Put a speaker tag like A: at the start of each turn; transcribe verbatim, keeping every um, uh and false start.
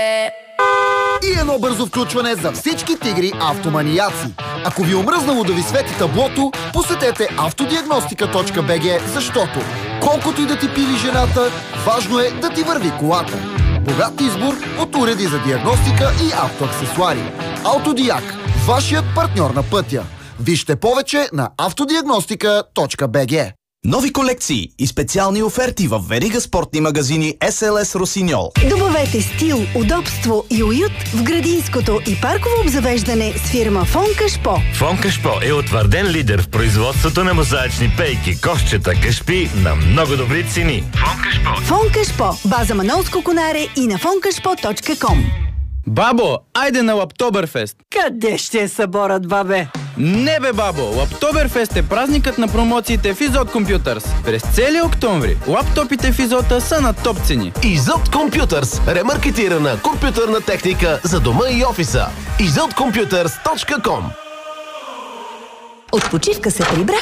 A: И едно бързо включване за всички тигри автоманияци. Ако ви е омръзнало да ви свети таблото, посетете автодиагностика точка би джи, защото колкото и да ти пили жената, важно е да ти върви колата. Богат избор от уреди за диагностика и автоаксесуари. Автодиаг, вашият партньор на пътя. Вижте повече на автодиагностика точка би джи.
B: Нови колекции и специални оферти в верига спортни магазини Ес Ел Ес Росиньол.
C: Добавете стил, удобство и уют в градинското и парково обзавеждане с фирма Фон Кашпо.
D: Фон Кашпо е утвърден лидер в производството на мозаични пейки, кошчета, кашпи на много добри цени. Фон Кашпо.
C: Фон Кашпо. База Манолско конаре и на фон кашпо точка ком.
E: Бабо, айде на Лаптоберфест!
F: Къде ще е съборът, бабе?
E: Не бе, бабо! Лаптоберфест е празникът на промоциите в Изот Компютърс. През целия октомври лаптопите в Изота са на топ цени.
G: Изот Компютърс. Ремаркетирана компютърна техника за дома и офиса. изот компютърс точка ком.
C: От почивка се прибра